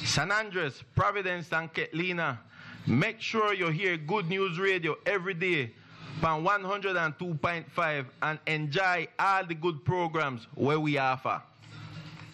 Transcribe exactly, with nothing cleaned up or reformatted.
San Andres, Providence, and Ketlina. Make sure you hear Good News Radio every day from one hundred two point five and enjoy all the good programs where we offer.